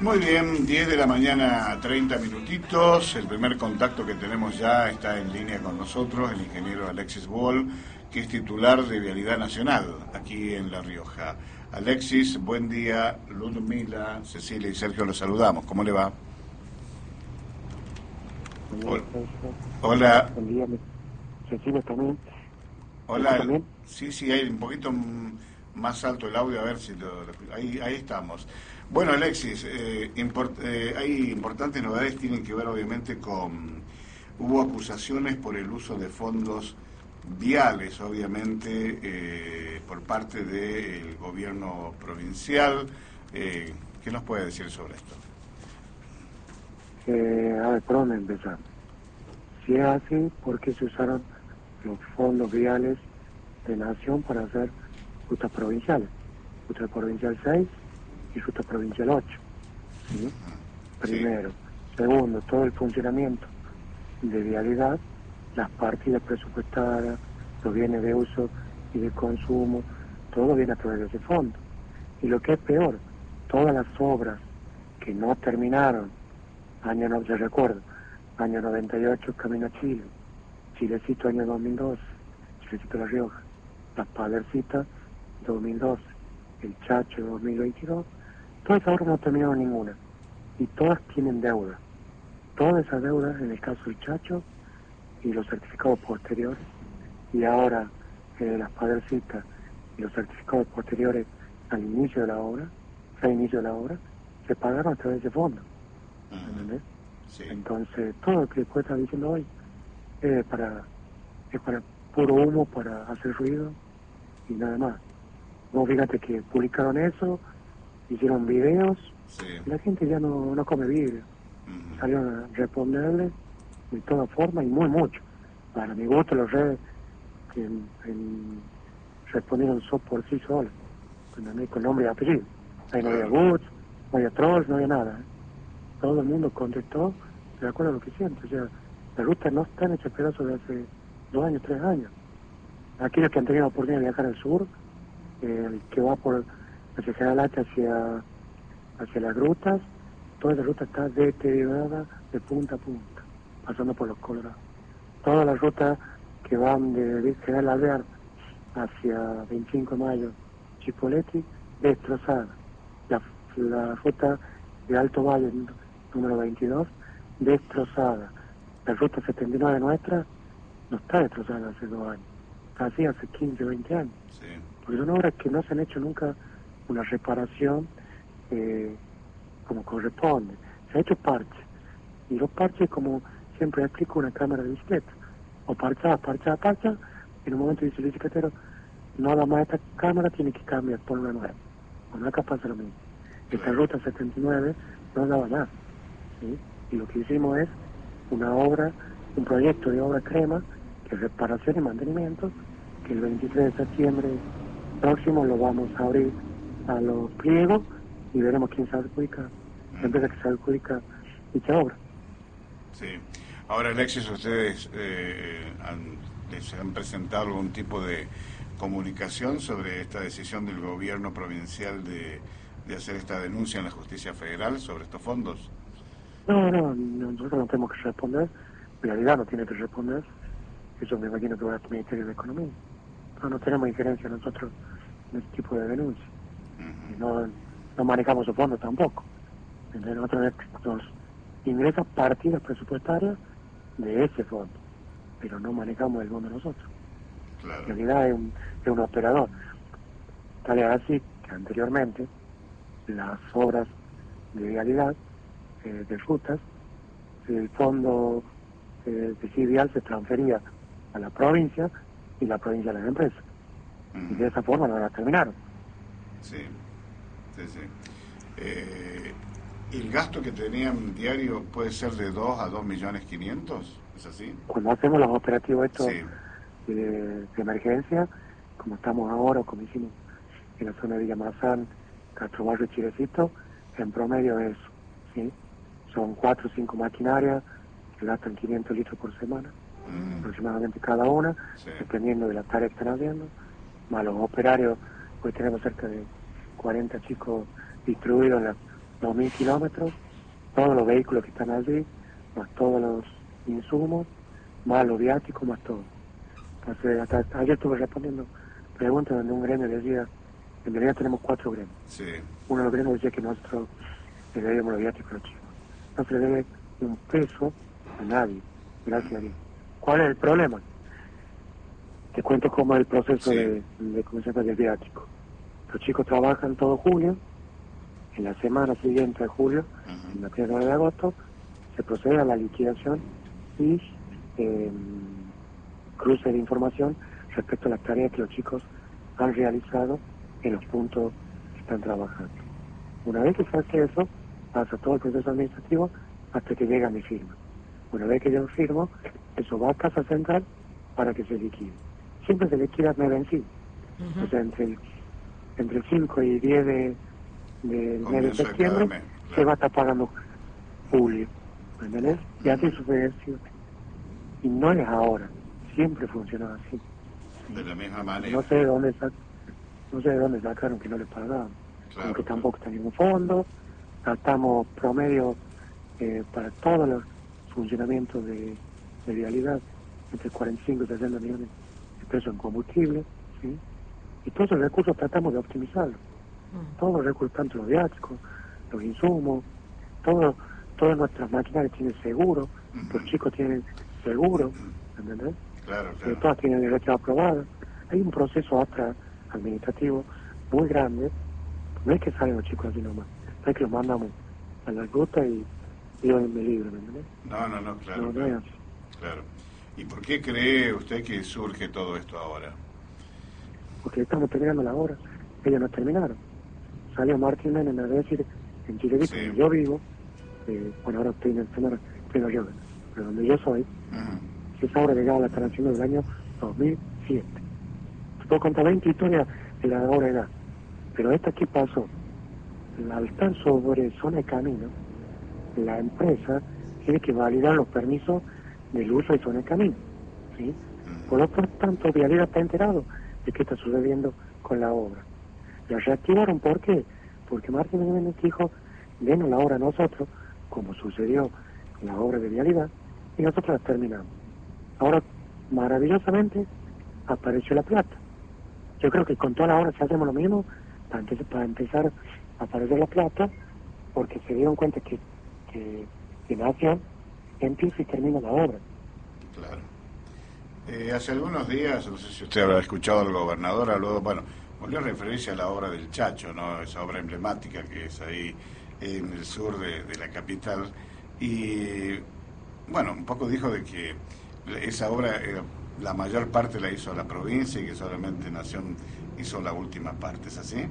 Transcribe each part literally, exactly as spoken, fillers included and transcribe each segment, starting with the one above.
Muy bien, diez de la mañana, treinta minutitos. El primer contacto que tenemos ya está en línea con nosotros, el ingeniero Alexis Wall, que es titular de Vialidad Nacional, aquí en La Rioja. Alexis, buen día. Ludmila, Cecilia y Sergio los saludamos. ¿Cómo le va? Hola. Hola. Buen día, Cecilia también. Hola. También. Sí, sí, hay un poquito más alto el audio, a ver si lo... lo ahí, ahí estamos. Bueno, Alexis, eh, import, eh, hay importantes novedades, tienen que ver obviamente con... Hubo acusaciones por el uso de fondos viales, obviamente, eh, por parte del gobierno provincial. Eh, ¿Qué nos puede decir sobre esto? Eh, a ver, ¿por dónde empezar? Si es así, ¿por qué se usaron los fondos viales de Nación para hacer rutas provinciales? Ruta provincial seis y ruta provincial ocho. ¿Sí? Primero. Sí. Segundo, todo el funcionamiento de vialidad, las partidas presupuestarias, los bienes de uso y de consumo, todo viene a través de ese fondo. Y lo que es peor, todas las obras que no terminaron, año no se recuerdo, año noventa y ocho Camino a Chile, Chilecito año dos mil doce, Chilecito La Rioja, Las Palercitas dos mil doce, El Chacho dos mil veintidós, todas esas obras no terminaron ninguna y todas tienen deuda. Todas esas deudas, en el caso del Chacho y los certificados posteriores, y ahora eh, Las Palercitas y los certificados posteriores al inicio de la obra, al inicio de la obra, se pagaron a través de ese fondo. ¿Entendés? Sí. Entonces, todo lo que después está diciendo hoy es para, es para puro humo, para hacer ruido y nada más. Vos fíjate que publicaron eso, hicieron videos, Sí. y la gente ya no, no come vidrio. Uh-huh. Salieron a responderle de todas formas y muy mucho. Para mi gusto, los redes que en, en, respondieron so por sí solos, con nombre y apellido. Ahí no había bots, no había trolls, no había nada. ¿eh? Todo el mundo contestó de acuerdo a lo que siente. O sea, la ruta no está en ese pedazo de hace dos años, tres años. Aquellos que han tenido la oportunidad de viajar al sur, eh, el que va por hacia General Hacha, hacia, hacia las grutas, toda esa ruta está deteriorada de punta a punta, pasando por los Colorados. Todas las rutas que van de General Alvear hacia veinticinco de mayo, Chipoleti, destrozada. La, la ruta de Alto Valle, número veintidós, destrozada. La ruta setenta y nueve nuestra no está destrozada hace dos años, está así hace quince, veinte años. Sí. Porque son obras que no se han hecho nunca una reparación eh, como corresponde. Se ha hecho parches, y los parches, como siempre explico, una cámara de bicicleta, o parchada, parchada, parcha, y en un momento dice el bicicletero, no da más esta cámara, tiene que cambiar por una nueva. Bueno, acá pasa lo mismo. Esta ruta setenta y nueve no daba más, ¿sí? Y lo que hicimos es una obra, un proyecto de obra crema, que es reparación y mantenimiento, que el veintitrés de septiembre próximo lo vamos a abrir a los pliegos y veremos quién se adjudica, la empresa que se adjudica dicha obra. Sí. Ahora, Alexis, ustedes eh, han, les han presentado algún tipo de comunicación sobre esta decisión del gobierno provincial de, de hacer esta denuncia en la justicia federal sobre estos fondos. No, no, nosotros no tenemos que responder, en realidad no tiene que responder, eso me imagino que va al Ministerio de Economía. No, no tenemos injerencia nosotros en este tipo de denuncias. Uh-huh. Y no, no manejamos esos fondos tampoco. Entonces nosotros nos ingresan partidas presupuestarias de ese fondo, pero no manejamos el fondo nosotros. Claro. En realidad es un, es un operador. Tal es así que anteriormente las obras de vialidad, eh, de rutas, el fondo eh, de Civial se transfería a la provincia y la provincia a las empresas. Uh-huh. Y de esa forma no la terminaron. Sí, sí, sí. Eh, ¿El gasto que tenían diario puede ser de dos a dos millones quinientos? ¿Es así? Cuando hacemos los operativos estos sí. de, de emergencia, como estamos ahora, como hicimos en la zona de Villa Mazán, Castro Barrio y Chilecito, en promedio es, ¿sí? Son cuatro o cinco maquinarias que gastan quinientos litros por semana, mm. aproximadamente cada una, sí. dependiendo de la tarea que están haciendo, más los operarios, pues tenemos cerca de cuarenta chicos distribuidos en las dos mil kilómetros, todos los vehículos que están allí, más todos los insumos, más los viáticos, más todo. Entonces, hasta ayer estuve respondiendo preguntas donde un gremio decía, en realidad tenemos cuatro gremios. Sí. Uno de los gremios decía que nosotros le debíamos los viáticos a los chicos. No se le debe un peso a nadie, gracias a Dios. ¿Cuál es el problema? Te cuento cómo es el proceso sí. de, de comisión del viático. Los chicos trabajan todo julio, en la semana siguiente de julio, uh-huh. en la primera de agosto, se procede a la liquidación y eh, cruce de información respecto a las tareas que los chicos han realizado en los puntos que están trabajando. Una vez que se hace eso, pasa todo el proceso administrativo hasta que llega mi firma. Una vez que yo firmo, eso va a Casa Central para que se liquide. Siempre se liquida mes vencido. Uh-huh. O sea, entre el, entre el cinco y diez de, de, mes de septiembre, mes, claro. se va a estar pagando julio. ¿Me entendés? Uh-huh. Y así sucede. Y no es ahora. Siempre funcionó así. De la misma manera. No sé de dónde, sac- no sé de dónde sacaron que no les pagaban. Claro, Aunque claro. tampoco está en ningún fondo. Gastamos promedio eh, para todos los funcionamientos de, de vialidad entre cuarenta y cinco y sesenta millones de pesos en combustible, ¿sí? Y todos esos recursos tratamos de optimizarlos. Mm. Todos los recursos, tanto los viáticos, los insumos, todo, todas nuestras maquinarias tienen seguro, mm-hmm. los chicos tienen seguro, ¿entendés? Claro, claro. Eh, todas tienen derecho a aprobar. Hay un proceso atrás administrativo muy grande. No es que salen los chicos así nomás, no es que los mandamos a la ruta y yo me libro, ¿me entiendes? No, no, no, claro. No, claro, no es así. claro. ¿Y por qué cree usted que surge todo esto ahora? Porque estamos terminando la obra, ellos no terminaron. Salió Martín Menem a decir en Chile, sí. donde yo vivo, eh, bueno, ahora estoy en el primer, primer yo, pero donde yo soy, uh-huh. si esa obra llegaba a la instalación del año dos mil siete. Te puedo contar veinte historias de la obra de gas. Pero esta aquí pasó, al estar sobre zona de camino, la empresa tiene que validar los permisos del uso de zona de camino, ¿sí? Por lo tanto, Vialidad está enterado de qué está sucediendo con la obra. La reactivaron, ¿por qué? Porque Martín Menem dijo, denos la obra a nosotros, como sucedió en la obra de Vialidad, y nosotros la terminamos. Ahora, maravillosamente, apareció la plata. Yo creo que con toda la obra si hacemos lo mismo, para, antes, para empezar a aparecer la plata, porque se dieron cuenta que, que, que Nación empieza y termina la obra. Claro. Eh, hace algunos días, no sé si usted habrá escuchado al gobernador, habló, bueno, volvió a referirse a la obra del Chacho, ¿no? Esa obra emblemática que es ahí en el sur de, de la capital. Y, bueno, un poco dijo de que esa obra, eh, la mayor parte la hizo la provincia y que solamente Nación hizo la última parte, ¿es así?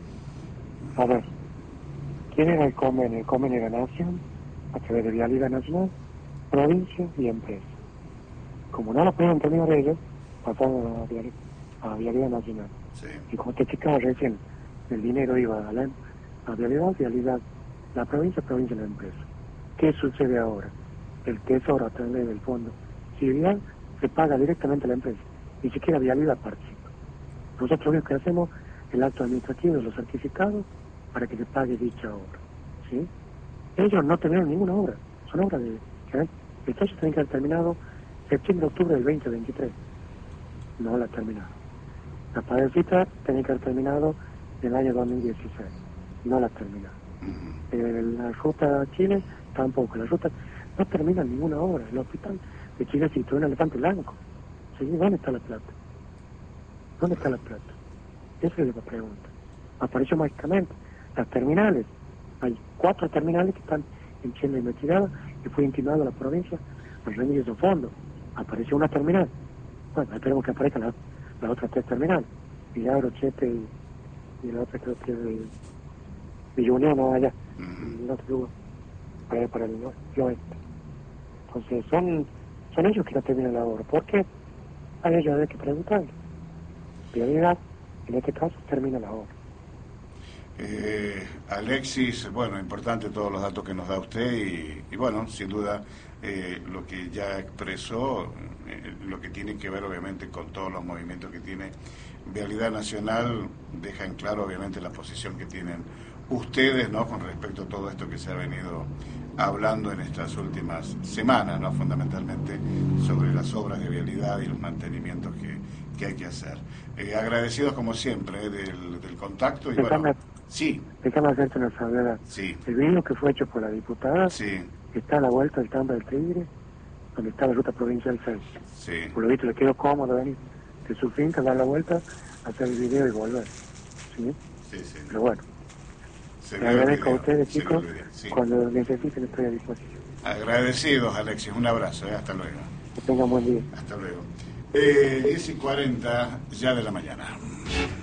A ver, ¿quién era el convenio? El convenio era Nación, a través de Vialidad Nacional, provincia y empresa. Como no lo pudieron terminar ellos, pasaron a Vialidad, a Vialidad Nacional. Sí. Y como te explicaba recién, el dinero iba a, la, a Vialidad, Vialidad, la provincia, provincia y la empresa. ¿Qué sucede ahora? El Tesoro a través del fondo Civilidad se paga directamente a la empresa, ni siquiera Vialidad participa. Nosotros lo que hacemos el acto administrativo de los certificados para que se pague dicha obra, ¿sí? Ellos no terminaron ninguna obra, son obras de que el Chacho tiene que haber terminado septiembre, octubre del veinte veintitrés, no la terminaron. La Padrecita tiene que haber terminado en el año dos mil dieciséis, no la terminaron. Eh, la ruta a Chile tampoco, la ruta no termina ninguna obra. El hospital de Chile se situó en Elefante Blanco, ¿sí? ¿Dónde está la plata? ¿Dónde está la plata? Esa es la pregunta. Apareció mágicamente. Las terminales. Hay cuatro terminales que están en Chile investigadas y fue intimado a la provincia al rendir esos fondos. Apareció una terminal. Bueno, esperemos que aparezcan las, las otras tres terminales. Milagro, Chete y, y la otra creo que es de, de Unión, no allá. Y el otro lugar, para allá, para el, el oeste. Entonces son, son ellos que no terminan la obra. ¿Por qué? A ellos hay que preguntarle. Prioridad, en este caso, termina la obra. Eh, Alexis, bueno, importante todos los datos que nos da usted y, y bueno, sin duda eh, lo que ya expresó, eh, lo que tiene que ver obviamente con todos los movimientos que tiene Vialidad Nacional, deja en claro obviamente la posición que tienen ustedes, ¿no?, con respecto a todo esto que se ha venido hablando en estas últimas semanas, ¿no?, fundamentalmente sobre las obras de vialidad y los mantenimientos que, que hay que hacer. Eh, agradecidos como siempre eh, del, del contacto y Déjame, bueno, sí, déjame hacerte una salvedad. sí, El video que fue hecho por la diputada sí, está a la vuelta del Tambo del Tigre, donde está la ruta provincial seis. sí, Por lo visto le quedó cómodo venir de su finca, dar la vuelta, hacer el video y volver. ¿Sí? sí, sí. Pero bueno, Se le vio el agradezco a video, ustedes, se vio chicos. el video, sí. Cuando necesiten estoy a disposición. Agradecidos, Alexis, un abrazo, eh, hasta luego. Que tengan buen día. Hasta luego. Eh, diez y cuarenta ya de la mañana.